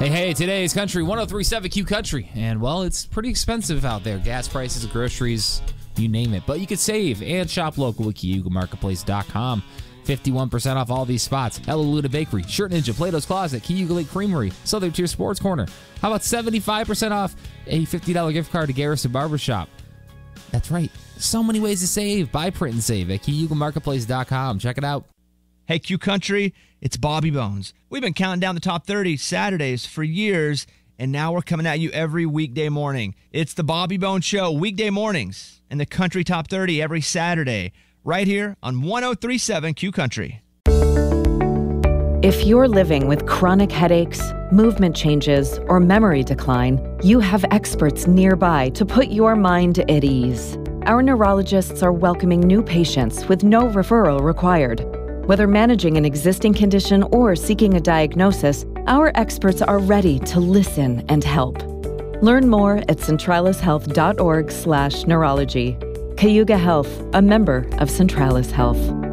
Hey, today's country, 103.7 Q Country. And, well, it's pretty expensive out there. Gas prices, groceries, you name it. But you could save and shop local at CayugaMarketplace.com. 51% off all these spots. Ella Luna Bakery, Shirt Ninja, Plato's Closet, Cayuga Lake Creamery, Southern Tier Sports Corner. How about 75% off a $50 gift card to Garrison Barbershop? That's right. So many ways to save. Buy, print, and save at CayugaMarketplace.com. Check it out. Hey, Q Country, it's Bobby Bones. We've been counting down the top 30 Saturdays for years, and now we're coming at you every weekday morning. It's the Bobby Bones Show, weekday mornings, and the Country Top 30 every Saturday, right here on 103.7 Q Country. If you're living with chronic headaches, movement changes, or memory decline, you have experts nearby to put your mind at ease. Our neurologists are welcoming new patients with no referral required. Whether managing an existing condition or seeking a diagnosis, our experts are ready to listen and help. Learn more at centralishealth.org/neurology. Cayuga Health, a member of Centralis Health.